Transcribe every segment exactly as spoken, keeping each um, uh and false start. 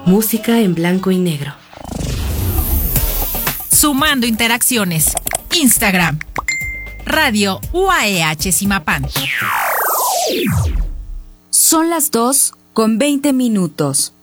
Música en blanco y negro. Sumando interacciones. Instagram. Radio U A E H Zimapán. Son las dos con veinte minutos.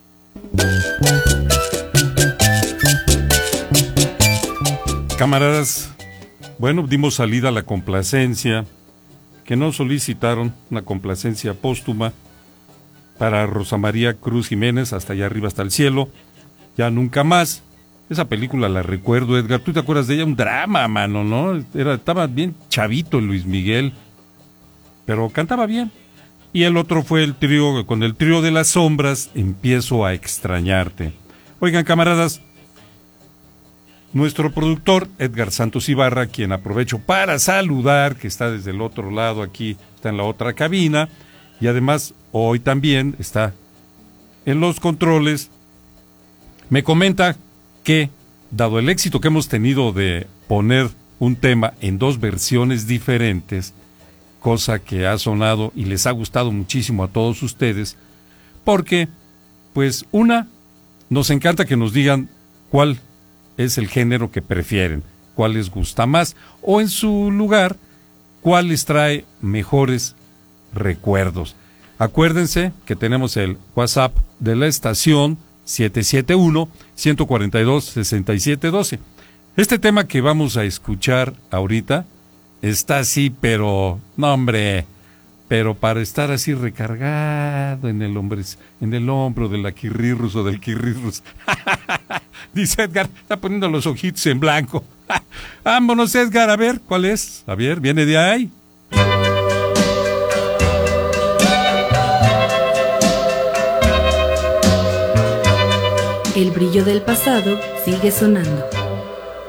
Camaradas, bueno, dimos salida a la complacencia que nos solicitaron, una complacencia póstuma para Rosa María Cruz Jiménez, Hasta allá arriba, hasta el cielo, Ya nunca más. Esa película la recuerdo, Edgar, ¿tú te acuerdas de ella? Un drama, mano, ¿no? Era, estaba bien chavito Luis Miguel, pero cantaba bien. Y el otro fue el trío, con el trío de las sombras, Empiezo a extrañarte. Oigan, camaradas, nuestro productor, Edgar Santos Ibarra, quien aprovecho para saludar, que está desde el otro lado aquí, está en la otra cabina, y además hoy también está en los controles, me comenta que, dado el éxito que hemos tenido de poner un tema en dos versiones diferentes, cosa que ha sonado y les ha gustado muchísimo a todos ustedes, porque, pues, una, nos encanta que nos digan cuál es el género que prefieren, cuál les gusta más, o en su lugar, cuál les trae mejores recuerdos. Acuérdense que tenemos el WhatsApp de la estación siete siete uno, uno cuatro dos, seis siete uno dos. Este tema que vamos a escuchar ahorita está así, pero, no hombre, pero para estar así recargado en el hombre, en el hombro de la Quirrirrus o del Quirrirrus. Dice Edgar, está poniendo los ojitos en blanco. Vámonos, Edgar, a ver, ¿cuál es? A ver, ¿viene de ahí? El brillo del pasado sigue sonando.